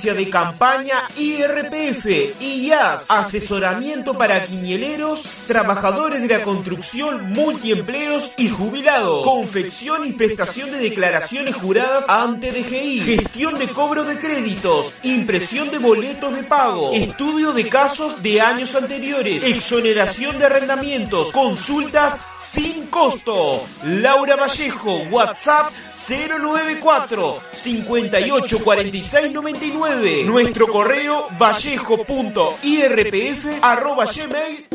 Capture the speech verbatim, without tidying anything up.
Agencia de Campaña I R P F, I A S, asesoramiento para quinieleros, trabajadores de la construcción, multiempleos y jubilados, confección y prestación de declaraciones juradas ante D G I, gestión de cobro de créditos, impresión de boletos de pago, estudio de casos de años anteriores, exoneración de arrendamientos, consultas sin costo. Laura Vallejo, WhatsApp cero nueve cuatro, cincuenta y ocho, cuarenta y seis, noventa y nueve. Nuestro correo vallejo punto i r p f arroba gmail